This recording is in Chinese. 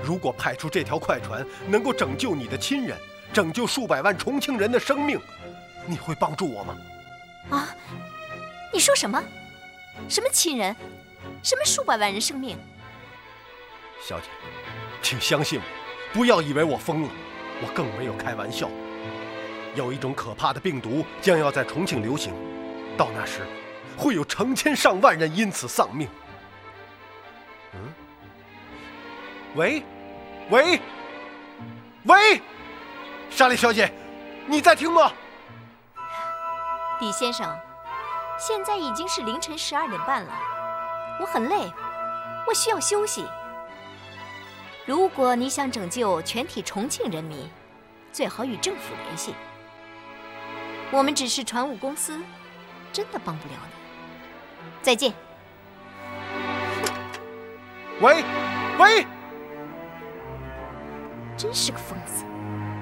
如果派出这条快船能够拯救你的亲人，拯救数百万重庆人的生命，你会帮助我吗？ 啊，你说什么？什么亲人？什么数百万人生命？ 小姐，请相信我，不要以为我疯了，我更没有开玩笑。有一种可怕的病毒将要在重庆流行，到那时会有成千上万人因此丧命。喂，莎莉小姐，你在听吗？ 李先生，现在已经是凌晨12点半了，我很累，我需要休息。如果你想拯救全体重庆人民，最好与政府联系。我们只是船务公司，真的帮不了你。再见。 喂， 真是个疯子。